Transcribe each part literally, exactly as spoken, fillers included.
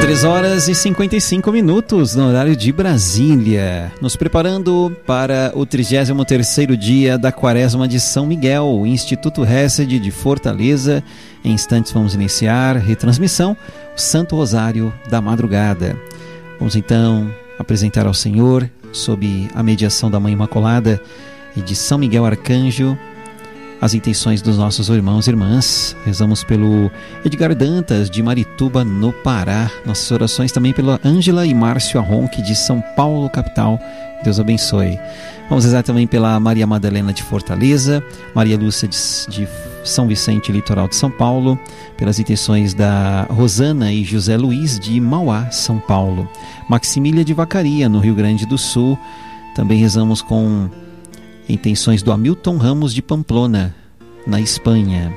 três horas e cinquenta e cinco minutos no horário de Brasília. Nos preparando para o trigésimo terceiro dia da Quaresma de São Miguel, Instituto Hesed de Fortaleza. Em instantes vamos iniciar retransmissão, o Santo Rosário da Madrugada. Vamos então apresentar ao Senhor, sob a mediação da Mãe Imaculada e de São Miguel Arcanjo, as intenções dos nossos irmãos e irmãs. Rezamos pelo Edgar Dantas, de Marituba, no Pará. Nossas orações também pela Ângela e Márcio Arronque, de São Paulo, capital. Deus abençoe. Vamos rezar também pela Maria Madalena, de Fortaleza, Maria Lúcia, de, de São Vicente, litoral de São Paulo, pelas intenções da Rosana e José Luiz, de Mauá, São Paulo. Maximília de Vacaria, no Rio Grande do Sul. Também rezamos com intenções do Hamilton Ramos, de Pamplona, na Espanha.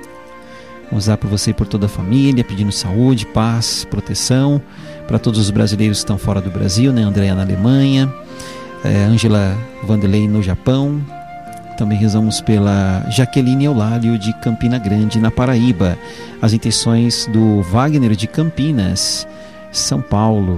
Vamos orar por você e por toda a família, pedindo saúde, paz, proteção para todos os brasileiros que estão fora do Brasil, né? Andréia na Alemanha, Ângela é, Vanderlei no Japão. Também rezamos pela Jaqueline Eulálio, de Campina Grande, na Paraíba. As intenções do Wagner, de Campinas, São Paulo.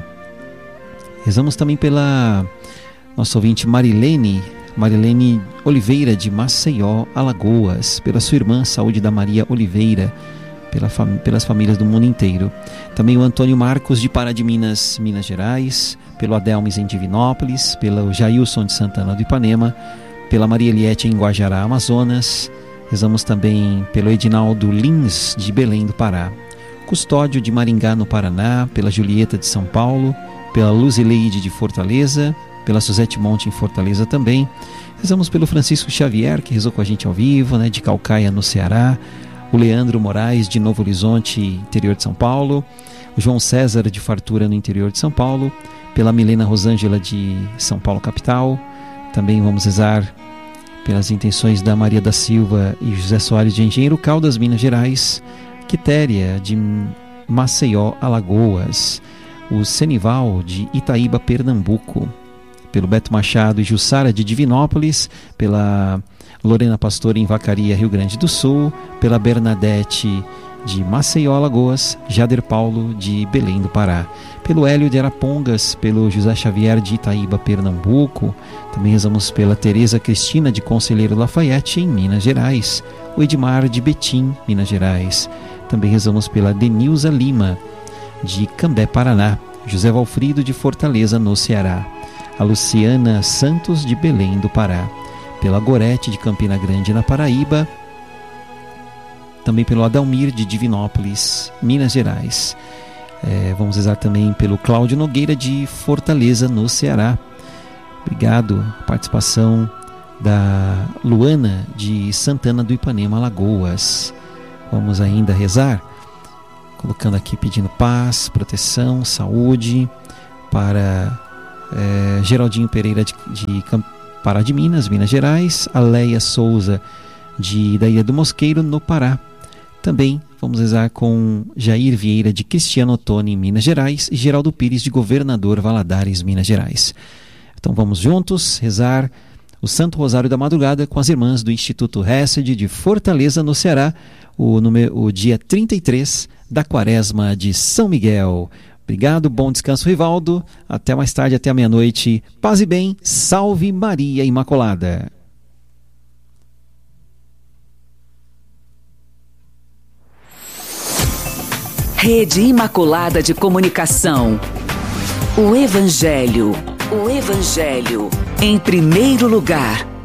Rezamos também pela nossa ouvinte Marilene, Marilene Oliveira, de Maceió, Alagoas, pela sua irmã Saúde da Maria Oliveira, pela fam- pelas famílias do mundo inteiro. Também o Antônio Marcos, de Pará de Minas, Minas Gerais, pelo Adelmes, em Divinópolis, pelo Jailson, de Santana do Ipanema, pela Maria Eliette, em Guajará, Amazonas. Rezamos também pelo Edinaldo Lins, de Belém do Pará, Custódio, de Maringá, no Paraná, pela Julieta, de São Paulo, pela Luzileide, de Fortaleza, pela Suzete Monte, em Fortaleza também. Rezamos pelo Francisco Xavier, que rezou com a gente ao vivo, né, de Calcaia, no Ceará, o Leandro Moraes, de Novo Horizonte, interior de São Paulo, o João César, de Fartura, no interior de São Paulo, pela Milena Rosângela, de São Paulo, capital. Também vamos rezar pelas intenções da Maria da Silva e José Soares, de Engenheiro Caldas, Minas Gerais, Quitéria, de Maceió, Alagoas, o Senival, de Itaíba, Pernambuco, pelo Beto Machado e Jussara, de Divinópolis, pela Lorena Pastor, em Vacaria, Rio Grande do Sul, pela Bernadette, de Maceió, Alagoas, Jader Paulo, de Belém do Pará, pelo Hélio de Arapongas, pelo José Xavier, de Itaíba, Pernambuco. Também rezamos pela Tereza Cristina, de Conselheiro Lafayette, em Minas Gerais, o Edmar, de Betim, Minas Gerais. Também rezamos pela Denilza Lima, de Cambé, Paraná, José Valfrido, de Fortaleza, no Ceará, a Luciana Santos, de Belém do Pará, pela Gorete, de Campina Grande, na Paraíba. Também pelo Adalmir, de Divinópolis, Minas Gerais. É, vamos rezar também pelo Cláudio Nogueira, de Fortaleza, no Ceará. Obrigado. Participação da Luana, de Santana do Ipanema, Alagoas. Vamos ainda rezar, colocando aqui, pedindo paz, proteção, saúde para é, Geraldinho Pereira, de, de Pará de Minas, Minas Gerais, a Leia Souza, de da Ilha do Mosqueiro, no Pará. Também vamos rezar com Jair Vieira, de Cristiano Ottoni, em Minas Gerais, e Geraldo Pires, de Governador Valadares, Minas Gerais. Então vamos juntos rezar o Santo Rosário da Madrugada com as irmãs do Instituto Hesed de Fortaleza, no Ceará, o, número, o dia trinta e três da Quaresma de São Miguel. Obrigado, bom descanso, Rivaldo. Até mais tarde, até a meia-noite. Paz e bem, salve Maria Imaculada. Rede Imaculada de Comunicação. O Evangelho. O Evangelho em primeiro lugar.